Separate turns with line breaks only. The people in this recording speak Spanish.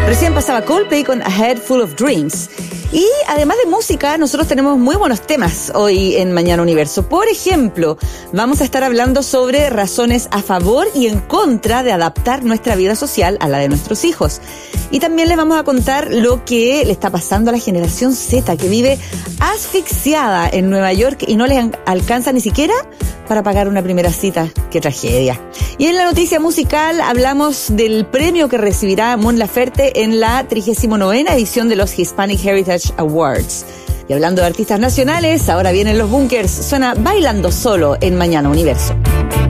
Recién pasaba Coldplay con A Head Full of Dreams. Y además de música, nosotros tenemos muy buenos temas hoy en Mañana Universo. Por ejemplo, vamos a estar hablando sobre razones a favor y en contra de adaptar nuestra vida social a la de nuestros hijos. Y también les vamos a contar lo que le está pasando a la generación Z, que vive asfixiada en Nueva York y no les alcanza ni siquiera para pagar una primera cita. ¡Qué tragedia! Y en la noticia musical hablamos del premio que recibirá Mon Laferte en la 39ª edición de los Hispanic Heritage Awards. Y hablando de artistas nacionales, ahora vienen los Bunkers. Suena Bailando Solo en Mañana Universo.